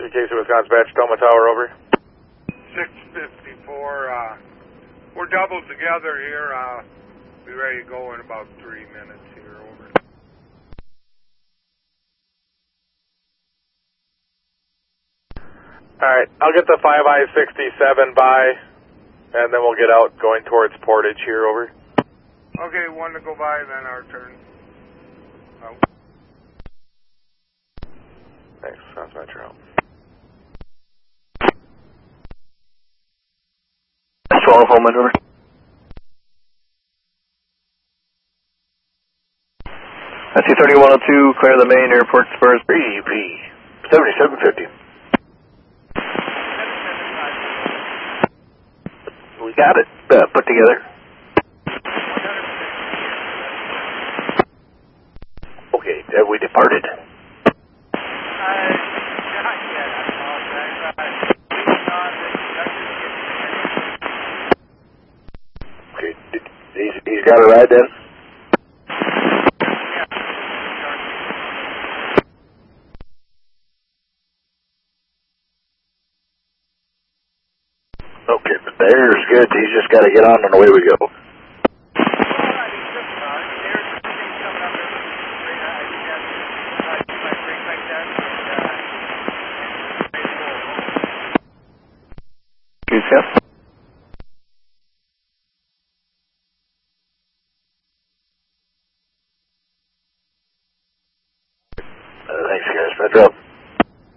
Casey, Wisconsin, Badge, Toma Tower, over. 654, we're doubled together here, be ready to go in about 3 minutes here, over. Alright, I'll get the 5I-67 by, and then we'll get out going towards Portage here, over. Okay, one to go by, then our turn. Out. Thanks, Wisconsin Metro. Swallow phone, over. I see 3102, clear the main airport Spurs, BP 7750. We got it put together. Okay, have we departed? Okay, he's got a ride then? Okay, there's good. He's just got to get on and away we go.